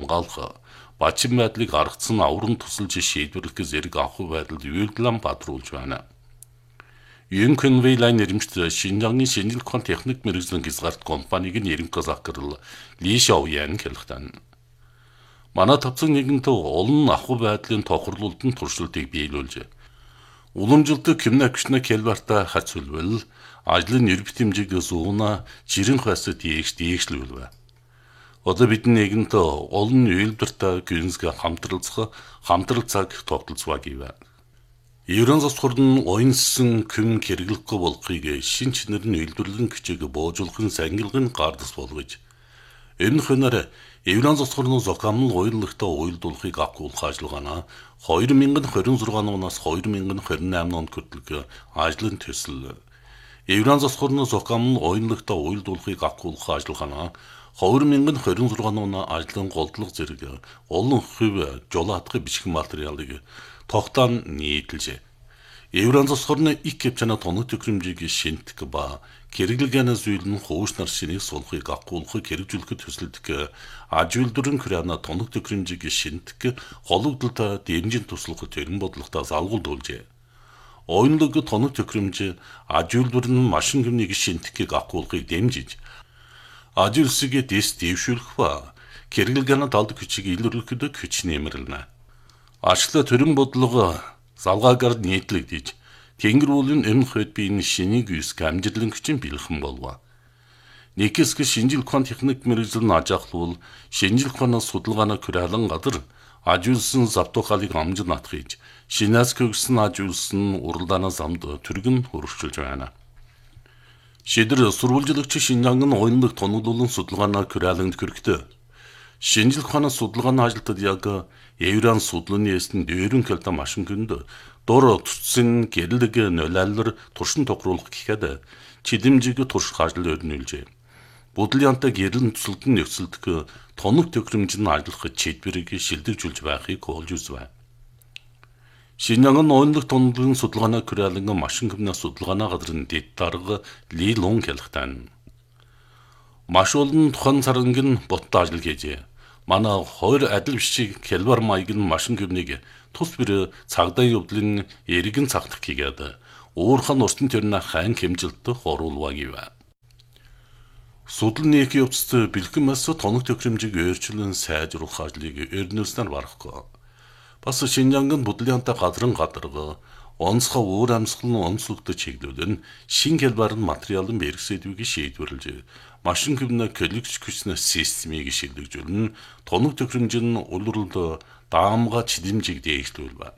хамгаалах, бачин байдлыг аргацсан аврам тусалж шийдвэрлэх зэрэг авах байдалд үйлдэлэн бадруулж байна. Юн Конвейлайн нэрмжт Шинжаңны шинжилгээ ухаан техник мэргэжлийн хязгаарт компаниг нэрмгээс ахрал Ли Шаоян хэлэхдээ манай тавцан нэгэнт олон авах байдлын тохирлуултын туршилтыг биелүүлж уламжилт кимнакшна келбарта хацулвал ажлын нэрбит хэмжээг зууна жирэн хасад дээшлүүлвэ. Одоо бидний нэгэнт олон үйлдвэртэй гүнзгий хамтрал цаг тогтолцоо гэвэ. Еврон засварн ойнсон күн хэрэглэхгүй болохыг шин чанар нь үйлдвэрлэлийн хүчийг боожуулахын сангилгын гардас болгож энэ хөнөр Еврон засварны зохиомл уялдагтай уялдуулахыг авахгүйх ажиллагаана 2026 оноос 2028 онд хүртэл ажлын төсөл Еврон засварны зохиомл уялдагтай уялдуулахыг авахгүйх ажиллагаана 2026 оны ажлын голдлого зэрэг олон хөв жолоодох бичиг материалыг тогтоон нийтэлжээ. Еврон засварны их хэмжээний тоног төхөөрөмжийг шинтгэх ба хэрэглэгээний зүйл нь хуучнаар шинийг сулахыг авахгүйхийг хэрэгжүүлэхэд төсөлдөг аж үйлдвэрийн хураана тоног төхөөрөмжийг шинтгэх хологдолтой дэмжин туслах төрийн бодлоготой залгуулжээ. Ойнлог тоног төхөөрөмж аж үйлдвэр нь машин гэмнийг шинтгэхийг авахгүйхийг дэмжиж аж үйлсийг дэвшүүлэх ба хэрэглэгээний талд хүчийг илрүүлэхэд хүч нэмэрлэнэ. Ашигла төрийн бодлого залгаагаар нийтлэгдэж тэнгэр уулын өмнөх хэд биеийн шинийг үсг амжилтлан хүчин бэлхэн болов. Нэгэсг шинжил ухаан техник мэргэжлийн аж ахлуул шинжил ухаанаас судалгааны хураалан газар аж үйлсэн завтуухалыг амжин атгаж шинээс көгсөн аж үйлсэн уралдаанаас амд түргэн хөрвчилж байна. Шийдэр сурвалжлагч Шинжаңын ойнлог тоноглолон судалгааны хурааланд хүрэгтэй. Шинжил ухааны судалгааны ажилтад яг Еврон судлалын эсн дээрэн кэлдэ машин гүнд дур төцсөн гэрэлэг нөлөөлөр туршин тохируулах гэхэд чидэмжиг турших ажил өрнүүлжээ. Бодлянтай гэрэлэн төсөлдөн нөхцөлдөх тоног төхөөрөмжийн ажиллах чийдвэрийг шилдэгжүүлж байхыг олж үзвэ. Шинжаңын ойнлог тоноглолын судалгааны хураалан машин гэмнээ судалгааны газрын дэд дарга Ли Лун хэлэхдээ маш олон тухайн царангийн боттой ажил хийжээ. Манай хоёр адил бичиг хэлбэр маяг нь машин гэмнийг тус бүр цагдаа явдлын эргэн цагтах хийгээд уурхан уртын төрнө хайн хэмжилтд оруулва гэв. Судлалын их явцад бэлгэмээс тоног төхөөрөмжийг өөрчлөн сайжруулах ажлыг өрнүүлснээр барахгүй. Бас Шинжаңын бодлянтай газрын гадарга онцгой уур амьсгал нь онцлогдож чиглүүлэн шин хэлбэрийн материалын бэрхсэдвийг шийдвэрлэж машин гэмнэ коллекц хүчнээ системийг шилжүүлэн тоног төхөөрөмжийн улиралд даамга чидэмжийг дээшлүүлвэ.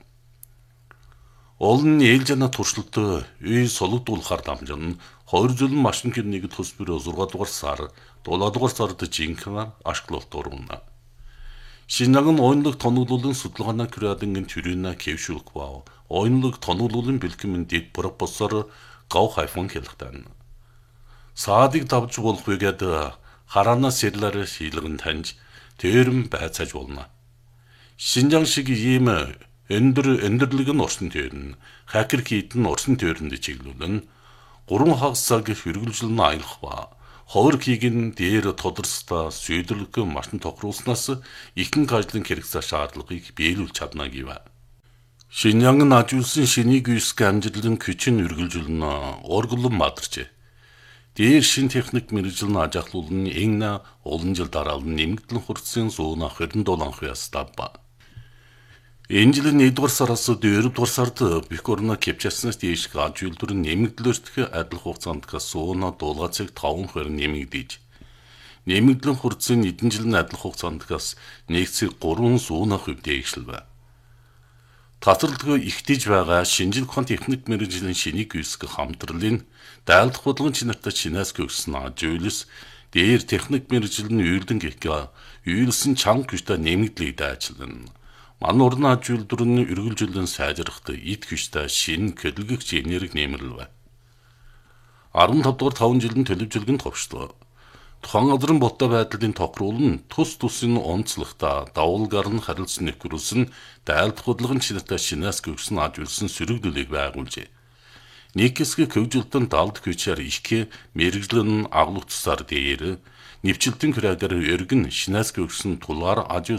Олон ээлжэна туршилт үй сологдуулахар дамжин 2 жилийн машин гэмнийг тус бүр 6 дугаар сар 7 дугаар сард жинхэнэ ашиглалтаар унна. Шинжаңын ойнлог тоноглолын судалгааны хураалан төрийнэ кэвшүүлэх ба ойнлог тоноглолын бэлгэмэн дэд профессор Гау Хайфон хэлэхдээ саадыг давж болох үгээд хараана сэрлэр шилгэн таньж тэрэн байцааж болно. Шинжаң шиг ийм өндөрлөг нь орсон төрн хакер хийдэн орсон төрөнд чиглүүлэн 3 хагас цаг хэрэгжилн аялах ба ховркийг дээр тодорстой сүйдэрлэх машин тохируулснаас ихэнх ажлын хэрэгцээ шаардлагыг биелүүлж чадна гэв. Шинжаңын аж үйлсэн шинийг үсг амжилтлан хүчин үргэлжлэн орглон мадарч. Дээр шин техник мэргэжлийн аж ахлуулны энэ олон жил дараалан нэмэгдэн хурцсан 127 анх ястабба. Энэ жилийн 1-р сараас 4-р сард Бикорна Кепчаснаас дээш аж үйлдвэр нэмэгдлэртэх адил хугацаанд сууна дуулгацыг 5 хөр нэмэгдэж. Нэмэгдлэн хурцын эдэн жилийн адил хугацаанд нэгцэг 3 сууна хөв дээшлэв. Татварлага ихтэж байгаа шинжил ухаан техник мэргэжлийн шинийг үүсгэх хамтралын дайлдах бодлогын чинартай чинаас гүйсэн аж үйлс дээр техник мэргэжлийн үйлдэн гэх үйлсэн чанга хүчтэй нэмэгдлийг дайчлан ман уран аж үйлдвэрийн үргэлжлэн сайжрахад эд хүчтэй шинэ хөдөлгөгч энерги нэмэрлэв. 15 дугаар 5 жилийн төлөвлөгөөнд товчлоо. Тухайн газрын боттой байдлын тохируул нь тус тусын онцлогтой давуулгаар нь харилцан нэвтрүүлсэн дайлдах бодлогын чинартай шинээс гүйсэн аж үйлсэн сөрөглөлийг байгуулжээ. Нэг хэсэг хөгжилтөнд далд хүчээр их мэрэгжлэн агуулгацсаар дээр нэвчлэлтийн хүрээгээр өргөн шинээс гүйсэн тулгаар аж